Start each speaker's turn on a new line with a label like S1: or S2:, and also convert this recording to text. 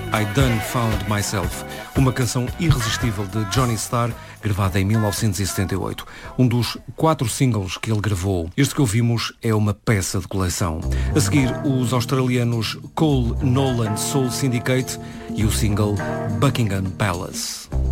S1: I Done Found Myself, uma canção irresistível de Johnny Starr, gravada em 1978. Um dos 4 singles que ele gravou. Este que ouvimos é uma peça de coleção. A seguir, os australianos Cole Nolan Soul Syndicate e o single Buckingham Palace.